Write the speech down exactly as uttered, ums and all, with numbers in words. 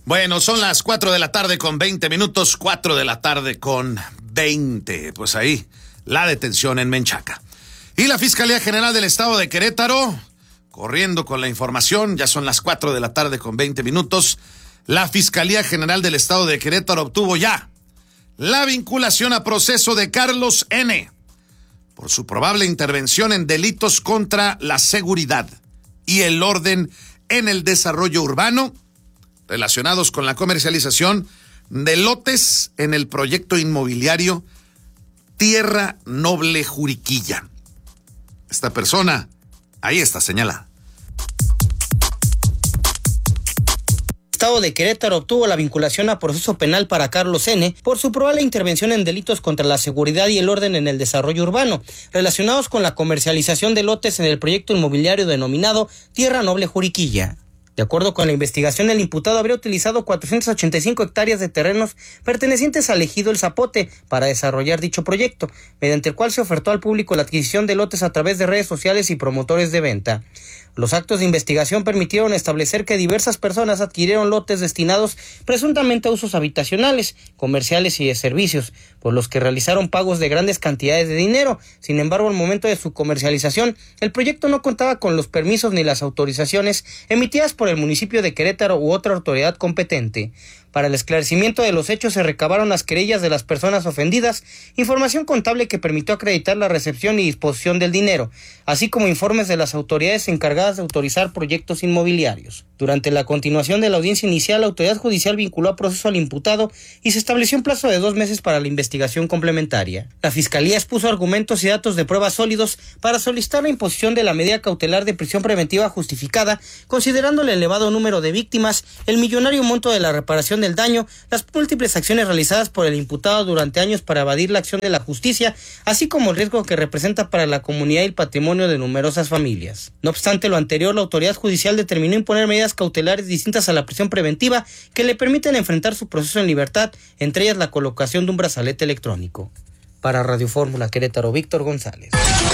Bueno, son las cuatro de la tarde con veinte minutos, cuatro de la tarde con veinte. Pues ahí, la detención en Menchaca. Y la Fiscalía General del Estado de Querétaro, corriendo con la información, ya son las cuatro de la tarde con veinte minutos. La Fiscalía General del Estado de Querétaro obtuvo ya la vinculación a proceso de Carlos N. por su probable intervención en delitos contra la seguridad y el orden en el desarrollo urbano relacionados con la comercialización de lotes en el proyecto inmobiliario Tierra Noble Juriquilla. Esta persona, ahí está señalada. El Estado de Querétaro obtuvo la vinculación a proceso penal para Carlos N. por su probable intervención en delitos contra la seguridad y el orden en el desarrollo urbano, relacionados con la comercialización de lotes en el proyecto inmobiliario denominado Tierra Noble Juriquilla. De acuerdo con la investigación, el imputado habría utilizado cuatrocientas ochenta y cinco hectáreas de terrenos pertenecientes al ejido El Zapote para desarrollar dicho proyecto, mediante el cual se ofertó al público la adquisición de lotes a través de redes sociales y promotores de venta. Los actos de investigación permitieron establecer que diversas personas adquirieron lotes destinados presuntamente a usos habitacionales, comerciales y de servicios, por los que realizaron pagos de grandes cantidades de dinero. Sin embargo, al momento de su comercialización, el proyecto no contaba con los permisos ni las autorizaciones emitidas por el municipio de Querétaro u otra autoridad competente. Para el esclarecimiento de los hechos se recabaron las querellas de las personas ofendidas, información contable que permitió acreditar la recepción y disposición del dinero, así como informes de las autoridades encargadas de autorizar proyectos inmobiliarios. Durante la continuación de la audiencia inicial, la autoridad judicial vinculó a proceso al imputado y se estableció un plazo de dos meses para la investigación complementaria. La Fiscalía expuso argumentos y datos de prueba sólidos para solicitar la imposición de la medida cautelar de prisión preventiva justificada, considerando el elevado número de víctimas, el millonario monto de la reparación del daño, las múltiples acciones realizadas por el imputado durante años para evadir la acción de la justicia, así como el riesgo que representa para la comunidad y el patrimonio de numerosas familias. No obstante lo anterior, la autoridad judicial determinó imponer medidas cautelares distintas a la prisión preventiva que le permiten enfrentar su proceso en libertad, entre ellas la colocación de un brazalete electrónico. Para Radio Fórmula Querétaro, Víctor González.